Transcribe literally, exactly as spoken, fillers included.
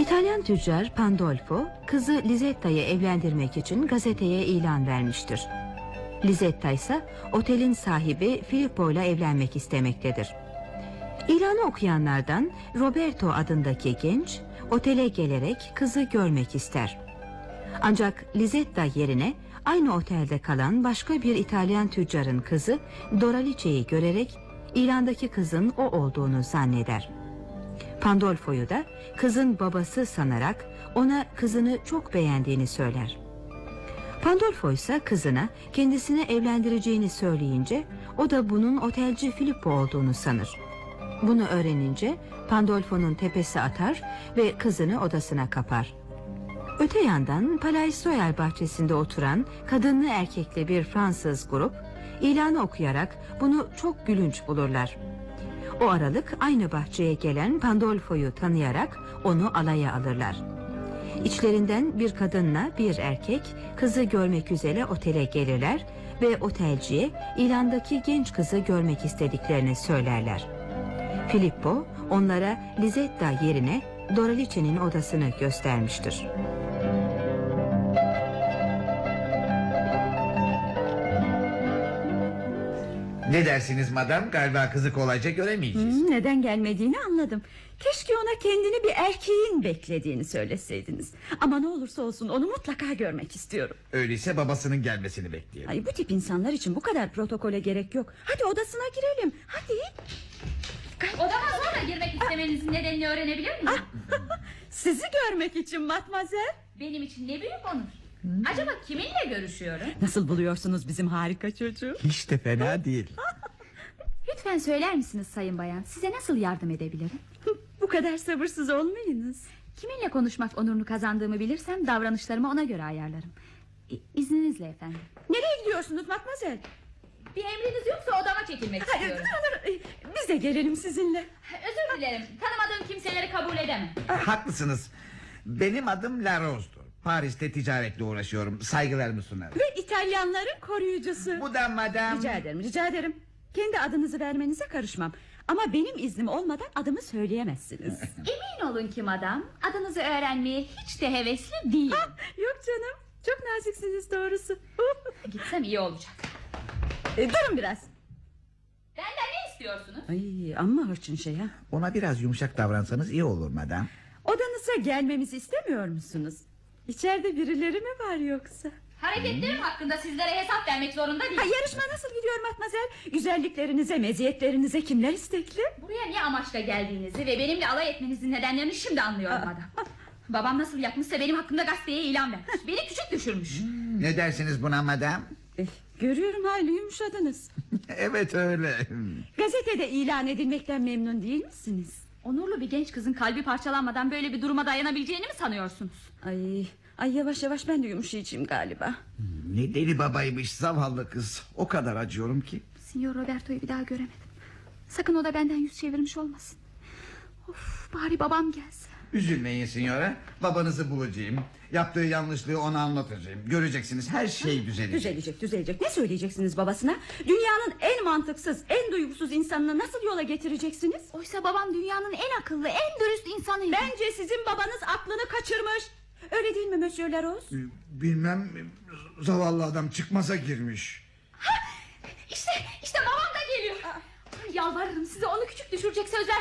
İtalyan tüccar Pandolfo kızı Lisetta'yı evlendirmek için gazeteye ilan vermiştir. Lisetta ise otelin sahibi Filippo ile evlenmek istemektedir. İlanı okuyanlardan Roberto adındaki genç otele gelerek kızı görmek ister. Ancak Lisetta yerine aynı otelde kalan başka bir İtalyan tüccarın kızı Doralice'yi görerek ilandaki kızın o olduğunu zanneder. Pandolfo'yu da kızın babası sanarak ona kızını çok beğendiğini söyler. Pandolfo ise kızına kendisini evlendireceğini söyleyince o da bunun otelci Filippo olduğunu sanır. Bunu öğrenince Pandolfo'nun tepesi atar ve kızını odasına kapar. Öte yandan Palais Royal bahçesinde oturan kadınlı erkekli bir Fransız grup ilanı okuyarak bunu çok gülünç bulurlar. O aralık aynı bahçeye gelen Pandolfo'yu tanıyarak onu alaya alırlar. İçlerinden bir kadınla bir erkek kızı görmek üzere otele gelirler ve otelciye ilandaki genç kızı görmek istediklerini söylerler. Filippo onlara Lisetta yerine Doralice'nin odasını göstermiştir. Ne dersiniz madam? Galiba kızı kolayca göremeyeceğiz. Hmm, neden gelmediğini anladım. Keşke ona kendini bir erkeğin beklediğini söyleseydiniz. Ama ne olursa olsun onu mutlaka görmek istiyorum. Öyleyse babasının gelmesini bekleyelim. Ay, bu tip insanlar için bu kadar protokole gerek yok. Hadi odasına girelim. Hadi. Odama zorla girmek istemenizin nedenini öğrenebilir miyim? Sizi görmek için matmazel. Benim için ne büyük onur. Acaba kiminle görüşüyorum? Nasıl buluyorsunuz bizim harika çocuğu? Hiç de fena değil. Lütfen söyler misiniz sayın bayan? Size nasıl yardım edebilirim? Bu kadar sabırsız olmayınız. Kiminle konuşmak onurunu kazandığımı bilirsem davranışlarımı ona göre ayarlarım. İ- İzninizle efendim. Nereye gidiyorsunuz matmazel? Bir emriniz yoksa odama çekilmek Hayır, istiyorum. hayır, biz de gelelim sizinle. Özür dilerim. Tanımadığım kimseleri kabul edemem. Haklısınız. Benim adım La Rose'dur. Paris'te ticaretle uğraşıyorum. Saygılarımı sunarım. Ve İtalyanların koruyucusu. Bu da madam. Rica ederim, rica ederim. Kendi adınızı vermenize karışmam. Ama benim iznim olmadan adımı söyleyemezsiniz. Emin olun ki madam, adınızı öğrenmeye hiç de hevesli değilim. Yok canım, çok naziksiniz doğrusu. Gitsem iyi olacak. e, durun biraz. Benden ne istiyorsunuz? Ay, amma hırçın şey ha. Ona biraz yumuşak davransanız iyi olur madam. Odanıza gelmemizi istemiyor musunuz? İçeride birileri mi var yoksa? Hareketlerim hakkında sizlere hesap vermek zorunda değilim. Ha, yarışma nasıl gidiyor matmazel? Güzelliklerinize, meziyetlerinize kimler istekli? Buraya ne amaçla geldiğinizi ve benimle alay etmenizin nedenlerini şimdi anlıyorum adam. Babam nasıl yapmışsa benim hakkımda gazeteye ilan vermiş. Beni küçük düşürmüş. Ne dersiniz buna madam? Eh, görüyorum hayli yumuşadınız. Evet öyle. Gazetede ilan edilmekten memnun değil misiniz? Onurlu bir genç kızın kalbi parçalanmadan böyle bir duruma dayanabileceğini mi sanıyorsunuz? Ay, ay yavaş yavaş ben de yumuşayacağım galiba. Ne deli babaymış zavallı kız. O kadar acıyorum ki. Signor Roberto'yu bir daha göremedim. Sakın o da benden yüz çevirmiş olmasın. Of, bari babam gelsin. Üzülmeyin signora. Babanızı bulacağım. Yaptığı yanlışlığı ona anlatacağım. Göreceksiniz her şey düzelecek. Düzelecek, düzelecek. Ne söyleyeceksiniz babasına? Dünyanın en mantıksız, en duygusuz insanını nasıl yola getireceksiniz? Oysa babam dünyanın en akıllı, en dürüst insanıydı. Bence sizin babanız aklını kaçırmış. Öyle değil mi Monsieur Laros? Bilmem, zavallı adam çıkmaza girmiş. İşte, işte babam da geliyor. Yalvarırım size, onu küçük düşürecek sözler